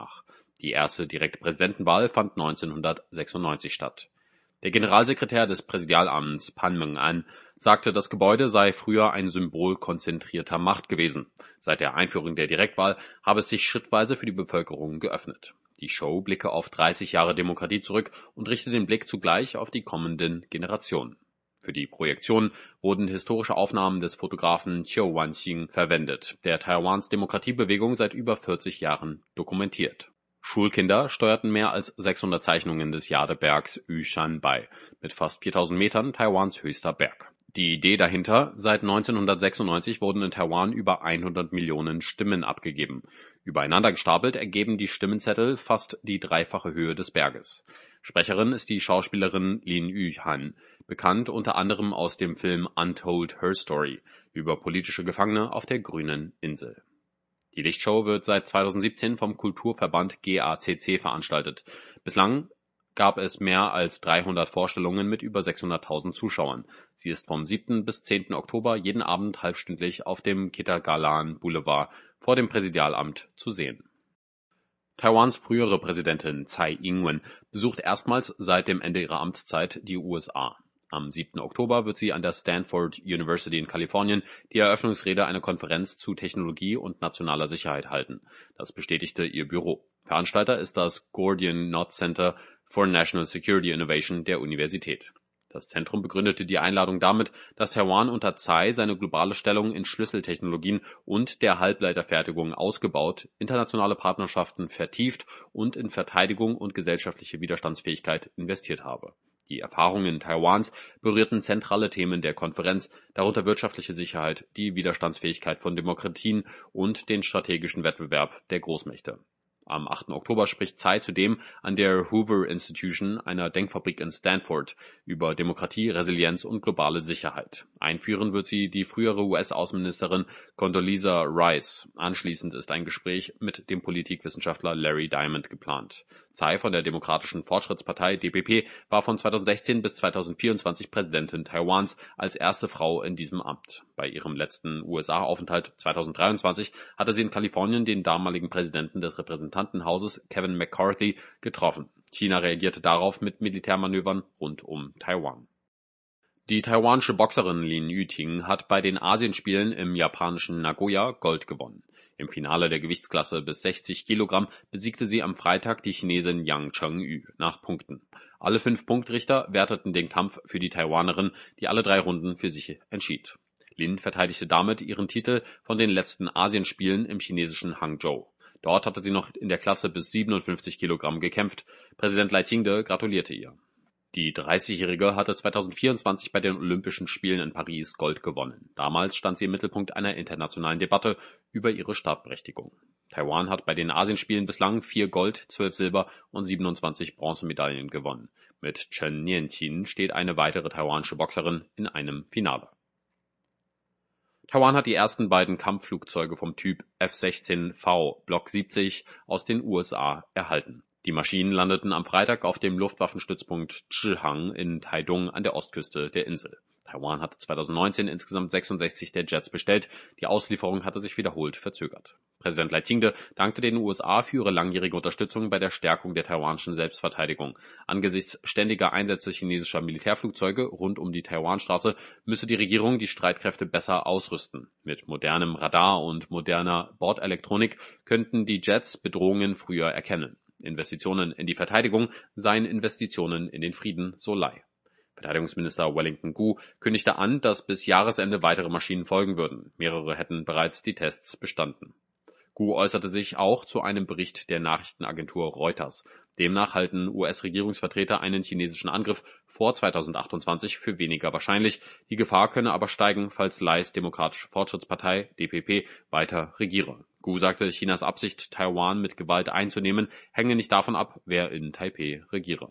nach. Die erste direkte Präsidentenwahl fand 1996 statt. Der Generalsekretär des Präsidialamts Pan Meng-an sagte, das Gebäude sei früher ein Symbol konzentrierter Macht gewesen. Seit der Einführung der Direktwahl habe es sich schrittweise für die Bevölkerung geöffnet. Die Show blicke auf 30 Jahre Demokratie zurück und richte den Blick zugleich auf die kommenden Generationen. Für die Projektion wurden historische Aufnahmen des Fotografen Qiu Wanxing verwendet, der Taiwans Demokratiebewegung seit über 40 Jahren dokumentiert. Schulkinder steuerten mehr als 600 Zeichnungen des Jadebergs Yushan bei, mit fast 4000 Metern Taiwans höchster Berg. Die Idee dahinter: seit 1996 wurden in Taiwan über 100 Millionen Stimmen abgegeben. Übereinander gestapelt ergeben die Stimmenzettel fast die dreifache Höhe des Berges. Sprecherin ist die Schauspielerin Lin Yuhan, bekannt unter anderem aus dem Film Untold Her Story über politische Gefangene auf der Grünen Insel. Die Lichtshow wird seit 2017 vom Kulturverband GACC veranstaltet. Bislang gab es mehr als 300 Vorstellungen mit über 600.000 Zuschauern. Sie ist vom 7. bis 10. Oktober jeden Abend halbstündlich auf dem Kitagalan Boulevard vor dem Präsidialamt zu sehen. Taiwans frühere Präsidentin Tsai Ing-wen besucht erstmals seit dem Ende ihrer Amtszeit die USA. Am 7. Oktober wird sie an der Stanford University in Kalifornien die Eröffnungsrede einer Konferenz zu Technologie und nationaler Sicherheit halten. Das bestätigte ihr Büro. Veranstalter ist das Gordian Knot Center for National Security Innovation der Universität. Das Zentrum begründete die Einladung damit, dass Taiwan unter Tsai seine globale Stellung in Schlüsseltechnologien und der Halbleiterfertigung ausgebaut, internationale Partnerschaften vertieft und in Verteidigung und gesellschaftliche Widerstandsfähigkeit investiert habe. Die Erfahrungen Taiwans berührten zentrale Themen der Konferenz, darunter wirtschaftliche Sicherheit, die Widerstandsfähigkeit von Demokratien und den strategischen Wettbewerb der Großmächte. Am 8. Oktober spricht Tsai zudem an der Hoover Institution, einer Denkfabrik in Stanford, über Demokratie, Resilienz und globale Sicherheit. Einführen wird sie die frühere US-Außenministerin Condoleezza Rice. Anschließend ist ein Gespräch mit dem Politikwissenschaftler Larry Diamond geplant. Tsai von der Demokratischen Fortschrittspartei DPP war von 2016 bis 2024 Präsidentin Taiwans als erste Frau in diesem Amt. Bei ihrem letzten USA-Aufenthalt 2023 hatte sie in Kalifornien den damaligen Präsidenten des Repräsentantenhauses Kevin McCarthy getroffen. China reagierte darauf mit Militärmanövern rund um Taiwan. Die taiwanische Boxerin Lin Yuting hat bei den Asienspielen im japanischen Nagoya Gold gewonnen. Im Finale der Gewichtsklasse bis 60 Kilogramm besiegte sie am Freitag die Chinesin Yang Chengyu nach Punkten. Alle 5 Punktrichter werteten den Kampf für die Taiwanerin, die alle 3 Runden für sich entschied. Lin verteidigte damit ihren Titel von den letzten Asienspielen im chinesischen Hangzhou. Dort hatte sie noch in der Klasse bis 57 Kilogramm gekämpft. Präsident Lai Ching-te gratulierte ihr. Die 30-Jährige hatte 2024 bei den Olympischen Spielen in Paris Gold gewonnen. Damals stand sie im Mittelpunkt einer internationalen Debatte über ihre Startberechtigung. Taiwan hat bei den Asienspielen bislang 4 Gold-, 12 Silber- und 27 Bronzemedaillen gewonnen. Mit Chen Nianqin steht eine weitere taiwanische Boxerin in einem Finale. Taiwan hat die ersten beiden Kampfflugzeuge vom Typ F-16V Block 70 aus den USA erhalten. Die Maschinen landeten am Freitag auf dem Luftwaffenstützpunkt Zhihang in Taidong an der Ostküste der Insel. Taiwan hatte 2019 insgesamt 66 der Jets bestellt. Die Auslieferung hatte sich wiederholt verzögert. Präsident Lai Ching-te dankte den USA für ihre langjährige Unterstützung bei der Stärkung der taiwanischen Selbstverteidigung. Angesichts ständiger Einsätze chinesischer Militärflugzeuge rund um die Taiwanstraße müsse die Regierung die Streitkräfte besser ausrüsten. Mit modernem Radar und moderner Bordelektronik könnten die Jets Bedrohungen früher erkennen. Investitionen in die Verteidigung seien Investitionen in den Frieden, so Lai. Verteidigungsminister Wellington Gu kündigte an, dass bis Jahresende weitere Maschinen folgen würden. Mehrere hätten bereits die Tests bestanden. Gu äußerte sich auch zu einem Bericht der Nachrichtenagentur Reuters. Demnach halten US-Regierungsvertreter einen chinesischen Angriff vor 2028 für weniger wahrscheinlich. Die Gefahr könne aber steigen, falls Lais Demokratische Fortschrittspartei DPP weiter regiere. Gu sagte, Chinas Absicht, Taiwan mit Gewalt einzunehmen, hänge nicht davon ab, wer in Taipeh regiere.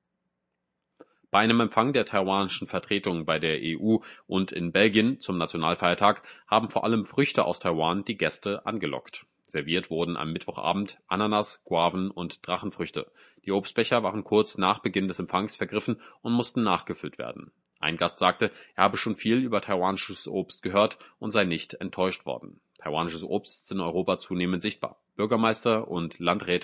Bei einem Empfang der taiwanischen Vertretung bei der EU und in Belgien zum Nationalfeiertag haben vor allem Früchte aus Taiwan die Gäste angelockt. Serviert wurden am Mittwochabend Ananas, Guaven und Drachenfrüchte. Die Obstbecher waren kurz nach Beginn des Empfangs vergriffen und mussten nachgefüllt werden. Ein Gast sagte, er habe schon viel über taiwanisches Obst gehört und sei nicht enttäuscht worden. Taiwanisches Obst ist in Europa zunehmend sichtbar. Bürgermeister und Landräte